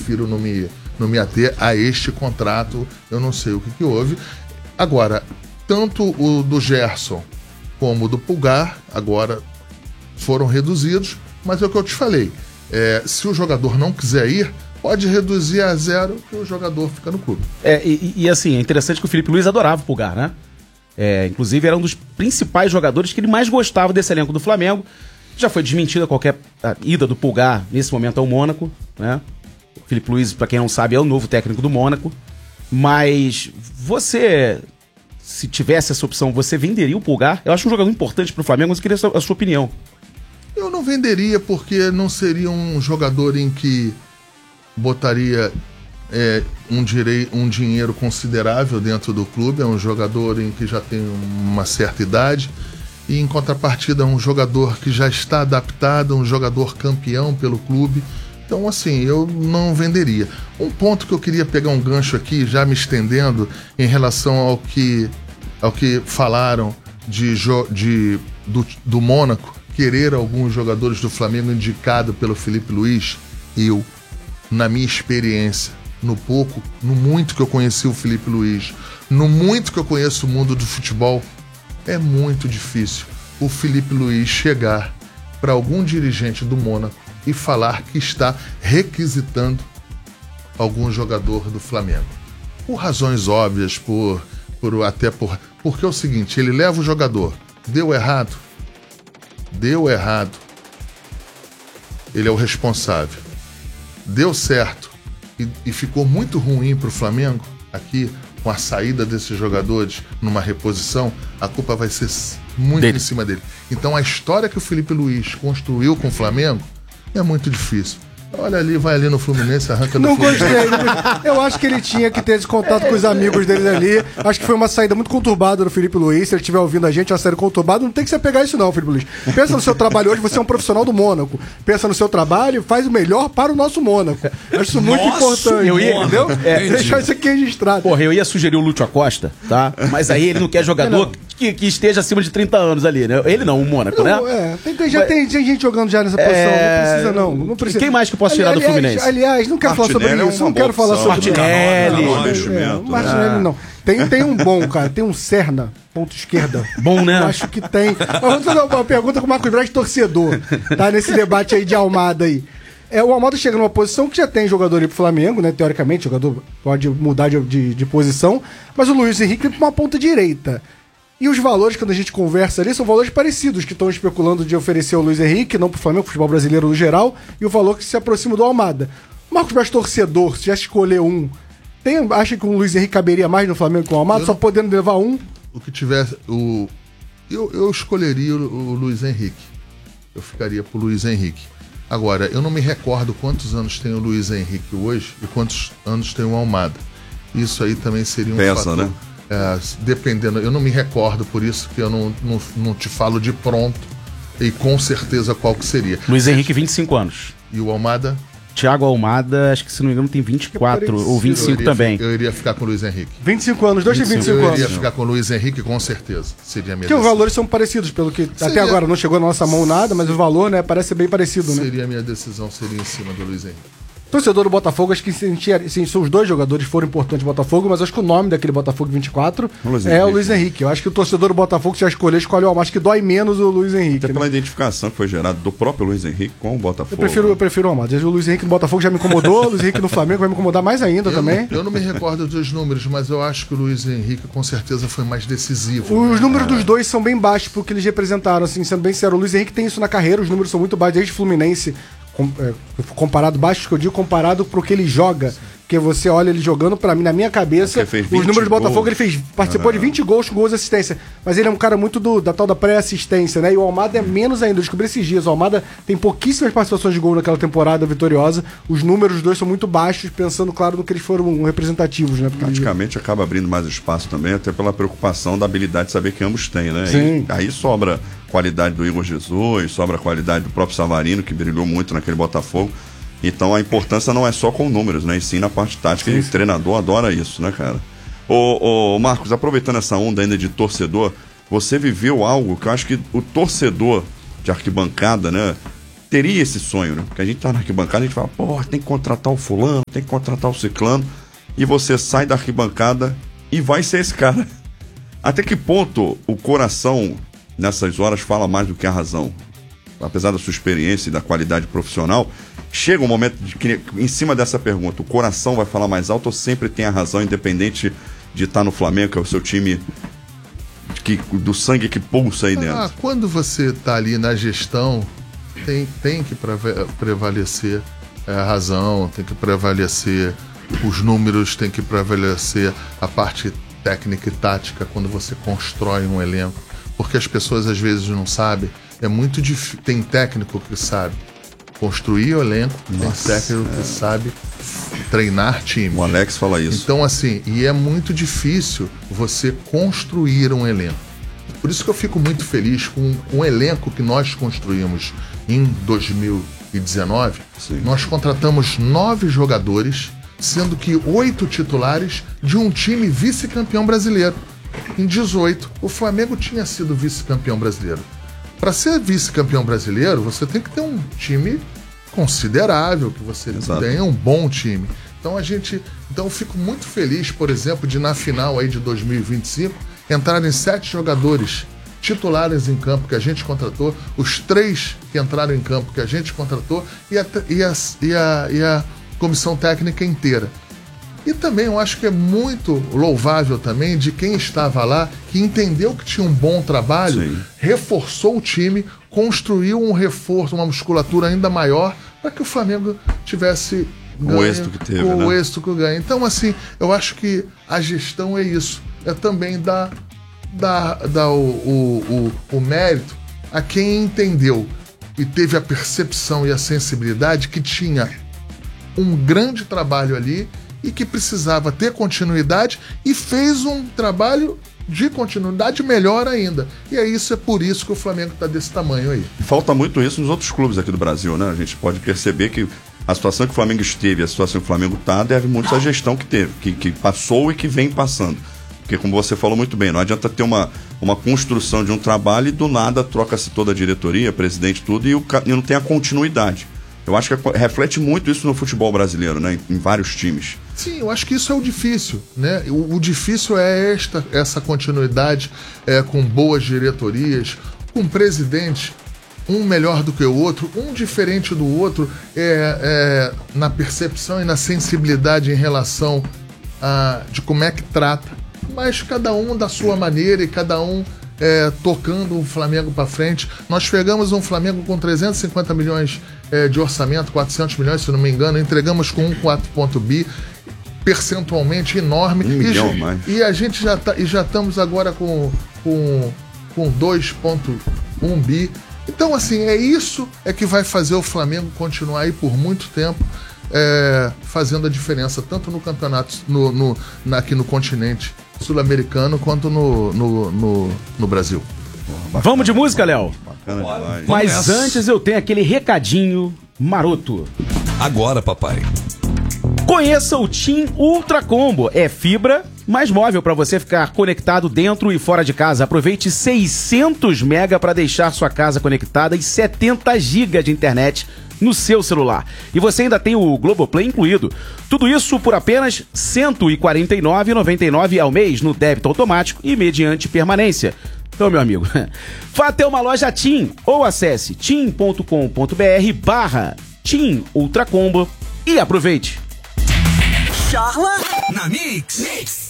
prefiro não me ater a este contrato, eu não sei o que houve. Agora, tanto o do Gerson como o do Pulgar, agora foram reduzidos, mas é o que eu te falei, se o jogador não quiser ir, pode reduzir a 0 que o jogador fica no clube. E assim, é interessante que o Felipe Luiz adorava o Pulgar, né? Inclusive era um dos principais jogadores que ele mais gostava desse elenco do Flamengo. Já foi desmentida qualquer ida do Pulgar nesse momento ao Mônaco, né? O Felipe Luiz, pra quem não sabe, é o novo técnico do Mônaco. Mas você, se tivesse essa opção, você venderia o Pulgar? Eu acho um jogador importante pro Flamengo, mas eu queria a sua opinião. Eu não venderia porque não seria um jogador em que botaria um dinheiro considerável dentro do clube. É um jogador em que já tem uma certa idade. E em contrapartida, um jogador que já está adaptado, um jogador campeão pelo clube. Então, assim, eu não venderia. Um ponto que eu queria pegar um gancho aqui, já me estendendo, em relação ao que falaram do Mônaco querer alguns jogadores do Flamengo indicado pelo Felipe Luiz. Eu, na minha experiência, no muito que eu conheci o Felipe Luiz, no muito que eu conheço o mundo do futebol, é muito difícil o Felipe Luiz chegar para algum dirigente do Mônaco e falar que está requisitando algum jogador do Flamengo. Por razões óbvias, porque é o seguinte, ele leva o jogador, deu errado, ele é o responsável. Deu certo e ficou muito ruim para o Flamengo aqui, com a saída desses jogadores numa reposição, a culpa vai ser muito em cima dele. Então a história que o Felipe Luiz construiu com o Flamengo é muito difícil. Olha ali, vai ali no Fluminense, arranca do Fluminense. Não gostei. Eu acho que ele tinha que ter esse contato com os amigos dele ali. Acho que foi uma saída muito conturbada do Felipe Luiz. Se ele estiver ouvindo a gente, uma saída conturbada, não tem que se apegar a isso não, Felipe Luiz. Pensa no seu trabalho hoje, você é um profissional do Mônaco. Pensa no seu trabalho, faz o melhor para o nosso Mônaco. Acho isso muito importante. Entendeu? Deixar isso aqui registrado. Porra, eu ia sugerir o Lúcio Acosta, tá? Mas aí ele não quer jogador que esteja acima de 30 anos ali, né? Ele não, o Mônaco, né? Tem gente jogando já nessa posição. Não precisa. Quem mais que eu posso tirar do Fluminense? Aliás, não quero falar sobre isso. Não quero falar sobre Martinelli, não. Tem um bom, cara. Tem um Serna, ponto esquerda. Bom, né? Eu acho que tem. Mas vamos fazer uma pergunta com o Marcos Braz, torcedor. Tá nesse debate aí de Almada aí. O Almada chega numa posição que já tem jogador aí pro Flamengo, né? Teoricamente, o jogador pode mudar de posição. Mas o Luiz Henrique tem uma ponta direita. E os valores, quando a gente conversa ali, são valores parecidos, que estão especulando de oferecer o Luiz Henrique, não pro Flamengo, pro futebol brasileiro no geral, e o valor que se aproxima do Almada. O Marcos Braz, torcedor, se já escolher um, acha que o Luiz Henrique caberia mais no Flamengo que o Almada, só podendo levar um? O que tivesse... Eu escolheria o Luiz Henrique. Eu ficaria pro Luiz Henrique. Agora, eu não me recordo quantos anos tem o Luiz Henrique hoje e quantos anos tem o Almada. Isso aí também seria um fator, né? Dependendo, eu não me recordo, por isso que eu não te falo de pronto e com certeza qual que seria. Luiz Henrique, 25 anos. E o Almada? Thiago Almada, acho que se não me engano tem 24 ou 25 também. Eu iria ficar com o Luiz Henrique. 25 anos, dois têm 25 anos. Eu iria ficar com o Luiz Henrique, com certeza. Seria a minha decisão. Porque os valores são parecidos, pelo que até agora não chegou na nossa mão nada, mas o valor, né, parece ser bem parecido, né? Seria a minha decisão, seria em cima do Luiz Henrique. Torcedor do Botafogo, acho que sim, os dois jogadores foram importantes do Botafogo, mas acho que o nome daquele Botafogo 24 é o Luiz Henrique. Eu acho que o torcedor do Botafogo, se já escolhe o Almada, acho que dói menos o Luiz Henrique. Até pela identificação que foi gerada do próprio Luiz Henrique com o Botafogo. Eu prefiro o Almada. O Luiz Henrique no Botafogo já me incomodou, o Luiz Henrique no Flamengo vai me incomodar mais ainda também. Eu não me recordo dos números, mas eu acho que o Luiz Henrique com certeza foi mais decisivo. Os números dos dois são bem baixos porque eles representaram, assim, sendo bem sincero. O Luiz Henrique tem isso na carreira, os números são muito baixos, desde Fluminense. Comparado, baixo que eu digo, comparado pro que ele joga. Porque você olha ele jogando, pra mim, na minha cabeça, os números do Botafogo, ele participou de 20 gols com gols de assistência. Mas ele é um cara muito da tal da pré-assistência, né? E o Almada é menos ainda. Eu descobri esses dias. O Almada tem pouquíssimas participações de gol naquela temporada vitoriosa. Os números dos dois são muito baixos, pensando, claro, no que eles foram representativos, né? Praticamente acaba abrindo mais espaço também, até pela preocupação da habilidade de saber que ambos têm, né? Sim. Aí sobra qualidade do Igor Jesus, sobra a qualidade do próprio Savarino, que brilhou muito naquele Botafogo. Então a importância não é só com números, né? E sim na parte tática. E o treinador adora isso, né, cara? Ô Marcos, aproveitando essa onda ainda de torcedor, você viveu algo que eu acho que o torcedor de arquibancada, né, teria esse sonho, né? Porque a gente tá na arquibancada, a gente fala, pô, tem que contratar o fulano, tem que contratar o ciclano, e você sai da arquibancada e vai ser esse cara. Até que ponto o coração, nessas horas, fala mais do que a razão? Apesar da sua experiência e da qualidade profissional, chega um momento de que, em cima dessa pergunta, o coração vai falar mais alto ou sempre tem a razão, independente de estar no Flamengo, que é o seu time do sangue que pulsa aí dentro? Quando você está ali na gestão, tem que prevalecer a razão, tem que prevalecer os números, tem que prevalecer a parte técnica e tática quando você constrói um elenco, porque as pessoas às vezes não sabem. É muito difícil. Tem técnico que sabe construir o elenco, tem técnico que sabe treinar time. O Alex fala isso. Então, assim, e é muito difícil você construir um elenco. Por isso que eu fico muito feliz com o elenco que nós construímos em 2019. Sim. Nós contratamos 9 jogadores, sendo que 8 titulares de um time vice-campeão brasileiro. Em 18, o Flamengo tinha sido vice-campeão brasileiro. Para ser vice-campeão brasileiro, você tem que ter um time considerável, que você tenha um bom time. Então eu fico muito feliz, por exemplo, de na final aí de 2025 entrarem 7 jogadores titulares em campo que a gente contratou, os 3 que entraram em campo que a gente contratou e a comissão técnica inteira. E também eu acho que é muito louvável também de quem estava lá, que entendeu que tinha um bom trabalho, Sim. reforçou o time, construiu um reforço, uma musculatura ainda maior, para que o Flamengo tivesse ganho, o êxito que teve, o êxito que ganha. Então, assim, eu acho que a gestão é isso. É também dar o mérito a quem entendeu e teve a percepção e a sensibilidade que tinha um grande trabalho ali e que precisava ter continuidade e fez um trabalho de continuidade melhor ainda. E é por isso que o Flamengo está desse tamanho aí. Falta muito isso nos outros clubes aqui do Brasil, né? A gente pode perceber que a situação que o Flamengo esteve, a situação que o Flamengo está, deve muito à gestão que teve, que passou e que vem passando. Porque, como você falou muito bem, não adianta ter uma construção de um trabalho e do nada troca-se toda a diretoria, presidente, tudo, e não tem a continuidade. Eu acho que reflete muito isso no futebol brasileiro, né? Em vários times. Sim, eu acho que isso é o difícil, né? O difícil é essa continuidade com boas diretorias, com presidente, um melhor do que o outro, um diferente do outro, na percepção e na sensibilidade em relação de como é que trata, mas cada um da sua maneira e cada um tocando o Flamengo para frente. Nós pegamos um Flamengo com 350 milhões de orçamento, 400 milhões, se não me engano, entregamos com 1,4 bi, percentualmente enorme. 1 milhão a mais. E a gente já estamos agora com 2,1 bi. Então, assim, isso que vai fazer o Flamengo continuar aí por muito tempo, fazendo a diferença, tanto no campeonato aqui no continente sul-americano, quanto no Brasil. Vamos de música, Léo? Bacana demais. Mas antes eu tenho aquele recadinho maroto. Agora, papai. Conheça o TIM Ultra Combo. É fibra mais móvel para você ficar conectado dentro e fora de casa. Aproveite 600 mega para deixar sua casa conectada e 70 GB de internet no seu celular. E você ainda tem o Globoplay incluído. Tudo isso por apenas R$ 149,99 ao mês no débito automático e mediante permanência. Então, meu amigo, vá até uma loja TIM ou acesse tim.com.br/TIM Ultra Combo e aproveite. Charla na Mix.